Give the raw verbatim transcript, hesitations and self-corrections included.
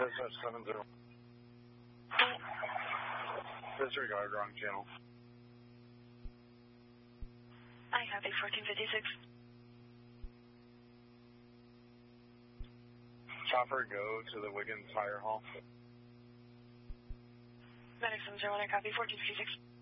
Dispatch seven zero. Disregard, wrong channel. I copy fourteen fifty-six. Chopper, go to the Wiggins Fire Hall. Medic seven zero one, I copy fourteen fifty-six.